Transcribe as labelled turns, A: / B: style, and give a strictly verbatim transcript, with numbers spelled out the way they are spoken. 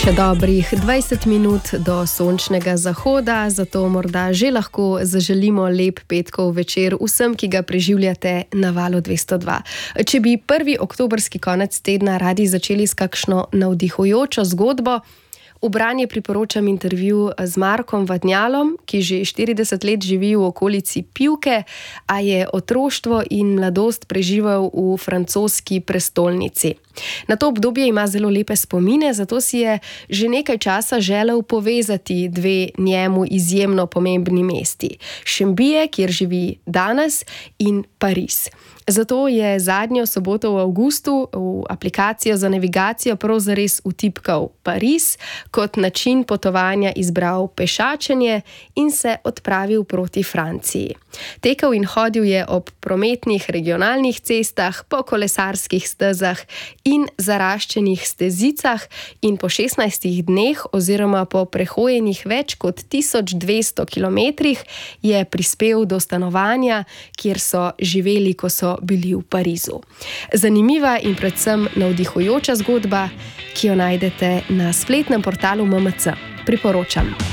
A: Še dobrih dvajset minut do sončnega zahoda, zato morda že lahko zaželimo lep petkov večer vsem, ki ga preživljate na valu dvesto dva. Če bi prvi oktobrski konec tedna radi začeli s kakšno navdihujočo zgodbo, v branje priporočam intervju z Markom Vadnjalom, ki že štirideset let živi v okolici Pivke, a je otroštvo in mladost preživel v francoski prestolnici. Na to obdobje ima zelo lepe spomine, zato si je že nekaj časa želel povezati dve njemu izjemno pomembni mesti. Chambije, kjer živi danes, in Pariz. Zato je zadnjo soboto v avgustu v aplikacijo za navigacijo prav zares vtipkal Pariz, kot način potovanja izbral pešačenje in se odpravil proti Franciji. Tekel in hodil je ob prometnih regionalnih cestah, po kolesarskih stezah in zaraščenih stezicah in po šestnajstih dneh oziroma po prehojenih več kot tisoč dvesto kilometrih je prispel do stanovanja, kjer so živeli, ko so bili v Parizu. Zanimiva in predvsem navdihujoča zgodba, ki jo najdete na spletnem portalu M M C. Priporočam.